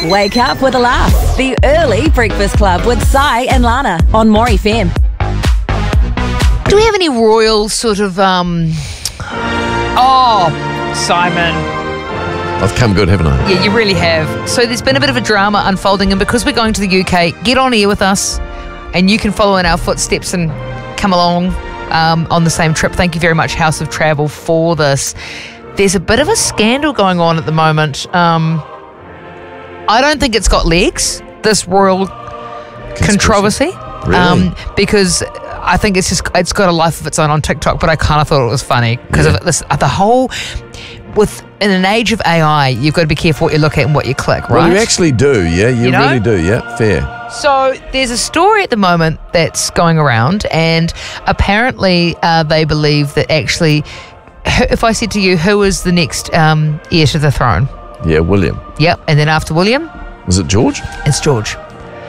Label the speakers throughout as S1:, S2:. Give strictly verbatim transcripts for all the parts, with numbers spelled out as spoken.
S1: Wake up with a laugh. The Early Breakfast Club with Sai and Lana on More F M.
S2: Do we have any royal sort of, um... Oh, Simon.
S3: I've come good, haven't I?
S2: Yeah, you really have. So there's been a bit of a drama unfolding, and because we're going to the U K, get on air with us, and you can follow in our footsteps and come along um, on the same trip. Thank you very much, House of Travel, for this. There's a bit of a scandal going on at the moment. Um, I don't think it's got legs, this royal controversy.
S3: Really?
S2: Um, because I think it's just it's got a life of its own on TikTok, but I kind of thought it was funny because
S3: Yeah.
S2: of this the whole with in an age of A I, you've got to be careful what you look at and what you click, right?
S3: Well, you actually do, yeah. You,
S2: You know?
S3: really do, yeah. Fair.
S2: So there's a story at the moment that's going around, and apparently uh, they believe that actually, who- if I said to you, who is the next um, heir to the throne?
S3: Yeah, William.
S2: Yep, and then after William,
S3: Was it George?
S2: it's George.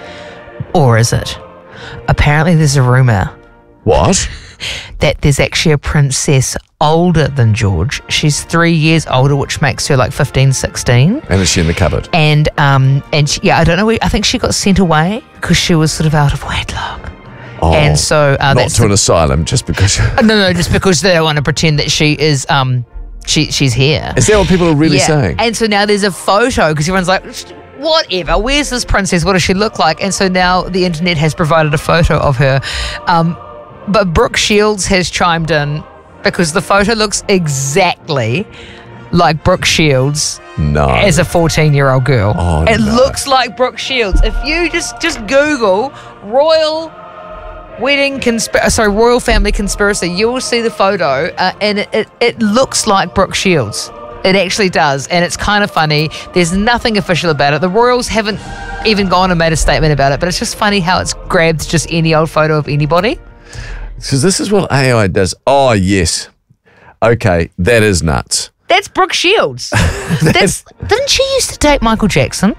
S2: Or is it? Apparently there's a rumour
S3: What?
S2: that there's actually a princess older than George. She's three years older, which makes her like fifteen, sixteen.
S3: And is she in the cupboard?
S2: And, um, and she, yeah, I don't know. I think she got sent away because she was sort of out of wedlock.
S3: Oh,
S2: and so uh,
S3: not
S2: that's
S3: to
S2: the-
S3: an asylum, just because.
S2: No, no, just because they don't want to pretend that she is, um, she she's here.
S3: Is that what people are really
S2: yeah.
S3: saying?
S2: And so now there's a photo because everyone's like, whatever, where's this princess? What does she look like? And so now the internet has provided a photo of her. Um, but Brooke Shields has chimed in because the photo looks exactly like Brooke Shields
S3: No.
S2: as a fourteen-year-old girl.
S3: Oh,
S2: it
S3: no.
S2: looks like Brooke Shields. If you just just Google royal wedding conspiracy, sorry, royal family conspiracy, you will see the photo, uh, and it, it it looks like Brooke Shields. It actually does, and it's kind of funny. There's nothing official about it. The royals haven't even gone and made a statement about it, but it's just funny how it's grabbed just any old photo of anybody.
S3: Because this is what A I does. Oh, yes. Okay, that is nuts.
S2: That's Brooke Shields. That's, didn't she used to date Michael Jackson?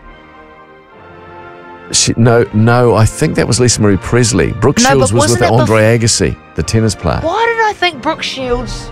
S3: She, no, no, I think that was Lisa Marie Presley. Brooke
S2: No,
S3: Shields
S2: but
S3: was with
S2: wasn't it
S3: Andre Agassi, the tennis player.
S2: Why did I think Brooke Shields?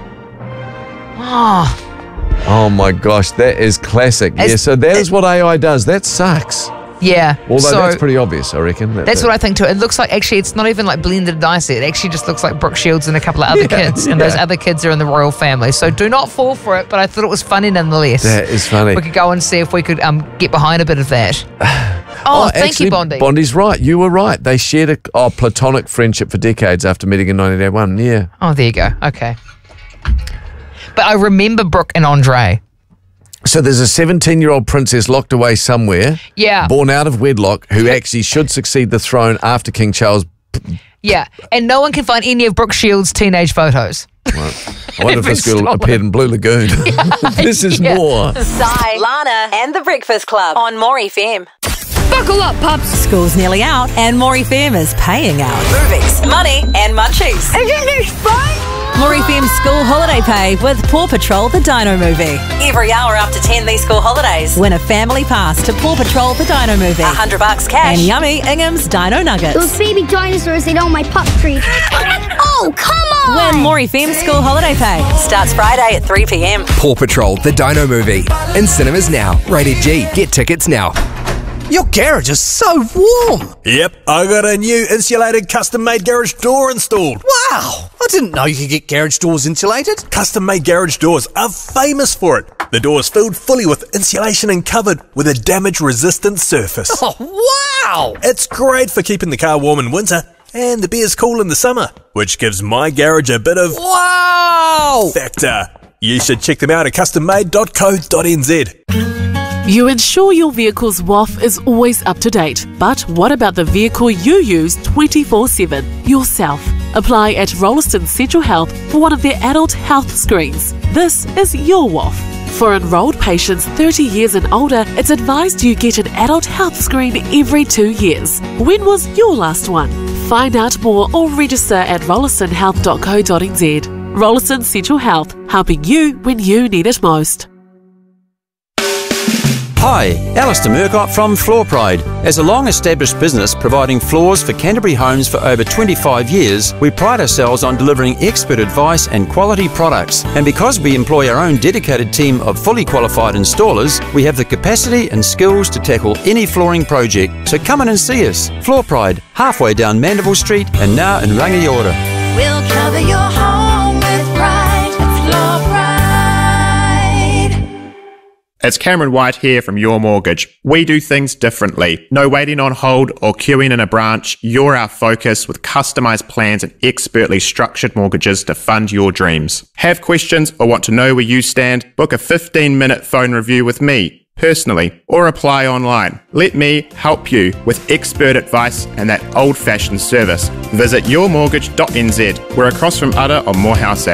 S2: Oh,
S3: Oh my gosh, that is classic.
S2: As-
S3: yeah, so that is what A I does. That sucks.
S2: yeah.
S3: Although
S2: so,
S3: that's pretty obvious, I reckon. That,
S2: That's
S3: that-
S2: what I think too. It looks like actually it's not even like blended nicely. It actually just looks like Brooke Shields and a couple of other
S3: Yeah,
S2: kids, and those
S3: yeah.
S2: other kids are in the royal family. So do not fall for it. But I thought it was funny nonetheless.
S3: That is funny.
S2: We could go and see if we could um, get behind a bit of that. Oh, thank
S3: actually,
S2: you, Bondi.
S3: Bondi's right. You were right. They shared a oh, platonic friendship for decades after meeting in nineteen eighty-one. Yeah.
S2: Oh, there you go. Okay. But I remember Brooke and Andre.
S3: So there's a seventeen-year-old princess locked away somewhere,
S2: Yeah.
S3: born out of wedlock, who actually should succeed the throne after King Charles.
S2: Yeah. And no one can find any of Brooke Shields' teenage photos.
S3: Well, I wonder if
S2: Been
S3: this girl
S2: stolen.
S3: appeared in Blue Lagoon. This is
S2: Yeah.
S3: more.
S1: Sai, Lana and the Breakfast Club on More F M.
S4: Buckle up, pups.
S1: School's nearly out and More F M is paying out. Movies, money and munchies.
S4: Isn't this fun?
S1: More F M School Holiday Pay with Paw Patrol the Dino Movie. Every hour up to ten these school holidays. Win a family pass to Paw Patrol the Dino Movie. A hundred bucks cash. And yummy Ingham's Dino Nuggets.
S4: Those baby dinosaurs ate all my pup treats. Oh, come on!
S1: Win More F M School Holiday Pay. Starts Friday at three p.m.
S5: Paw Patrol, the Dino Movie. In cinemas now. Rated G. Get tickets now.
S6: Your garage is so warm.
S7: Yep, I got a new insulated custom-made garage door installed.
S6: Wow, I didn't know you could get garage doors insulated.
S7: Custom-made garage doors are famous for it. The door is filled fully with insulation and covered with a damage-resistant surface.
S6: Oh, wow!
S7: It's great for keeping the car warm in winter and the beers cool in the summer, which gives my garage a bit of
S6: Wow!
S7: factor. You should check them out at custom made dot co dot n z.
S8: You ensure your vehicle's W A F is always up to date. But what about the vehicle you use twenty-four seven? Yourself. Apply at Rolliston Central Health for one of their adult health screens. This is your W A F. For enrolled patients thirty years and older, it's advised you get an adult health screen every two years. When was your last one? Find out more or register at rolliston health dot co dot n z. Rolliston Central Health, helping you when you need it most.
S9: Hi, Alistair Murcott from Floor Pride. As a long-established business providing floors for Canterbury homes for over twenty-five years, we pride ourselves on delivering expert advice and quality products. And because we employ our own dedicated team of fully qualified installers, we have the capacity and skills to tackle any flooring project. So come in and see us. Floor Pride, halfway down Mandeville Street and now in Rangiora.
S10: We'll cover your home with pride at Floor Pride.
S11: It's Cameron White here from Your Mortgage. We do things differently. No waiting on hold or queuing in a branch. You're our focus with customised plans and expertly structured mortgages to fund your dreams. Have questions or want to know where you stand? Book a fifteen minute phone review with me personally, or apply online. Let me help you with expert advice and that old-fashioned service. Visit your mortgage dot n z. We're across from Udder on Morehouse Ave.